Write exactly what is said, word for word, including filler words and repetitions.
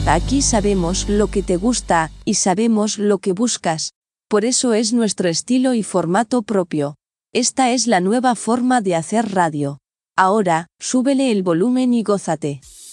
Aquí sabemos lo que te gusta, y sabemos lo que buscas. Por eso es nuestro estilo y formato propio. Esta es la nueva forma de hacer radio. Ahora, súbele el volumen y gózate.